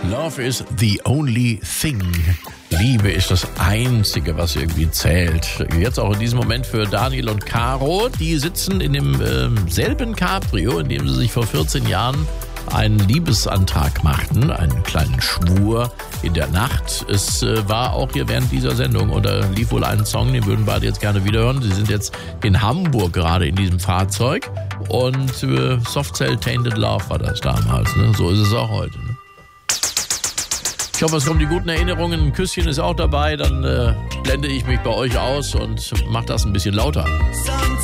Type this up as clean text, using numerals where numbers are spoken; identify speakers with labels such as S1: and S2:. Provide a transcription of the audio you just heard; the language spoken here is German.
S1: Love is the only thing. Liebe ist das Einzige, was irgendwie zählt. Jetzt auch in diesem Moment für Daniel und Caro. Die sitzen in dem selben Cabrio, in dem sie sich vor 14 Jahren einen Liebesantrag machten, einen kleinen Schwur in der Nacht. Es war auch hier während dieser Sendung oder lief wohl ein Song, den würden beide jetzt gerne wieder hören. Sie sind jetzt in Hamburg gerade in diesem Fahrzeug und Softcell Tainted Love war das damals. Ne? So ist es auch heute. Ne? Ich hoffe, es kommen die guten Erinnerungen. Ein Küsschen ist auch dabei. Dann blende ich mich bei euch aus und mache das ein bisschen lauter.